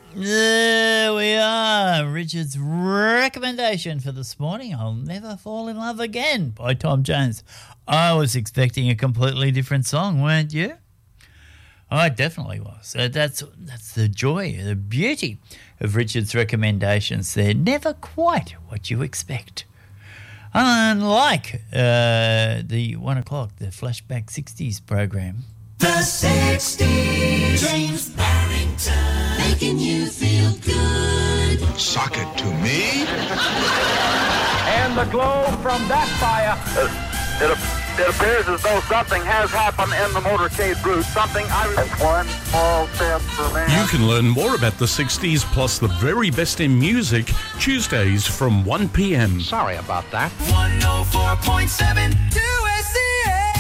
There we are. Richard's recommendation for this morning, I'll Never Fall in Love Again by Tom Jones. I was expecting a completely different song, weren't you? I definitely was. That's the joy, the beauty of Richard's recommendations. They're never quite what you expect. Unlike the 1 o'clock, the Flashback 60s program. The 60s. James Barrington. Making you feel good. Sock it to me. And the glow from that fire. It appears as though something has happened in the motorcade route. That's one small step for man. You can learn more about the 60s plus the very best in music Tuesdays from 1 p.m. Sorry about that. 104.7 2SCA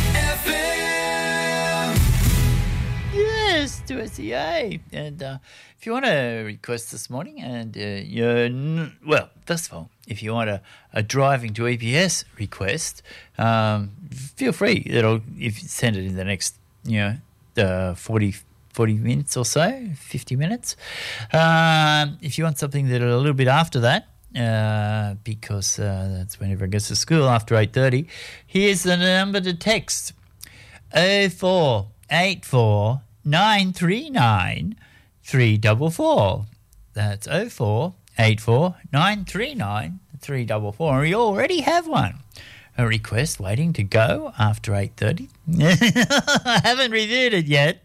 FM. Yes, to SEA. And if you want to request this morning, and first of all, if you want a driving to EPS request, feel free. If you send it in the next 40 minutes or so, 50 minutes. If you want something that a little bit after that, because that's when everyone goes to school after 8:30, here's the number to text: 0484 939 344. That's 0484 939 344. And we already have one. A request waiting to go after 8:30. I haven't reviewed it yet.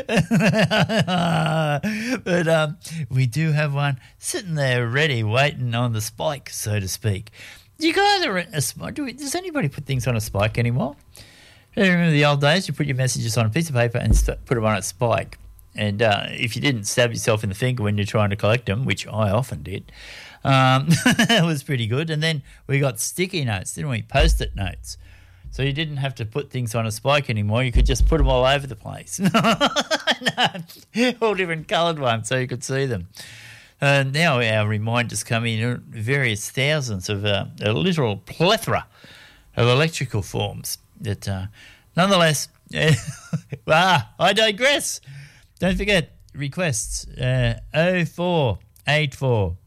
But we do have one sitting there ready, waiting on the spike, so to speak. Do you guys does anybody put things on a spike anymore? I remember the old days, you put your messages on a piece of paper and put them on a spike. And if you didn't stab yourself in the finger when you're trying to collect them, which I often did, it was pretty good. And then we got sticky notes, didn't we? Post-it notes. So you didn't have to put things on a spike anymore. You could just put them all over the place. All different coloured ones so you could see them. Now our reminders come in various thousands of a literal plethora of electrical forms. That nonetheless, I digress. Don't forget, requests 0484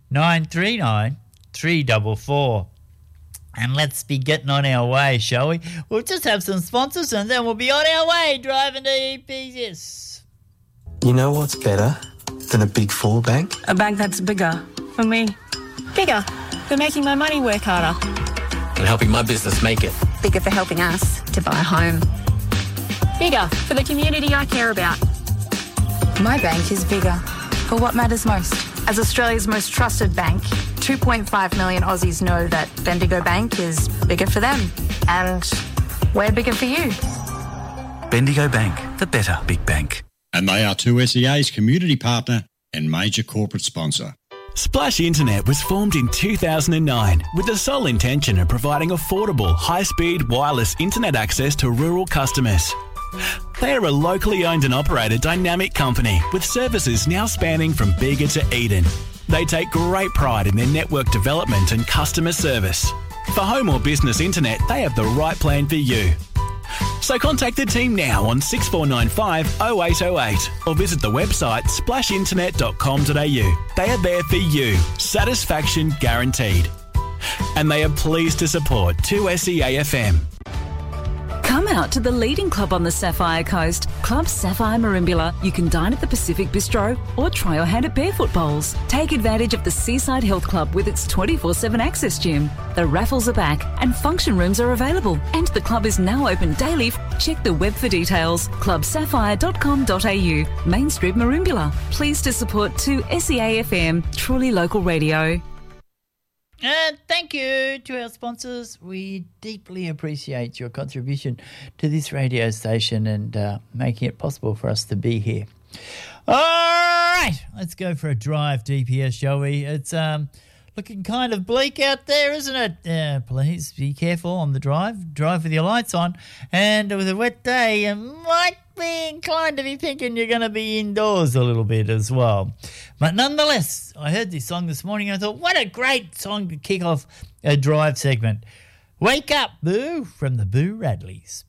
939 344. And let's be getting on our way, shall we? We'll just have some sponsors and then we'll be on our way driving to EPS. You know what's better than a Big Four bank? A bank that's bigger for me. Bigger for making my money work harder. And helping my business make it. Bigger for helping us to buy a home. Bigger for the community I care about. My bank is bigger for what matters most. As Australia's most trusted bank, 2.5 million Aussies know that Bendigo Bank is bigger for them. And we're bigger for you. Bendigo Bank, the better big bank. And they are 2SEA's community partner and major corporate sponsor. Splash Internet was formed in 2009 with the sole intention of providing affordable, high-speed wireless internet access to rural customers. They are a locally owned and operated dynamic company with services now spanning from Bega to Eden. They take great pride in their network development and customer service. For home or business internet, they have the right plan for you. So contact the team now on 6495 0808 or visit the website splashinternet.com.au. They are there for you. Satisfaction guaranteed. And they are pleased to support 2SEA FM. Come out to the leading club on the Sapphire Coast, Club Sapphire Merimbula. You can dine at the Pacific Bistro or try your hand at barefoot bowls. Take advantage of the Seaside Health Club with its 24/7 access gym. The raffles are back and function rooms are available. And the club is now open daily. Check the web for details. clubsapphire.com.au, Main Street, Merimbula. Pleased to support 2SEA FM, truly local radio. Thank you to our sponsors. We deeply appreciate your contribution to this radio station and making it possible for us to be here. All right, let's go for a drive to EPS, shall we? It's looking kind of bleak out there, isn't it? Please be careful on the drive. Drive with your lights on. And with a wet day, you might be inclined to be thinking you're going to be indoors a little bit as well. But nonetheless, I heard this song this morning and I thought, what a great song to kick off a drive segment. Wake Up, Boo, from the Boo Radleys.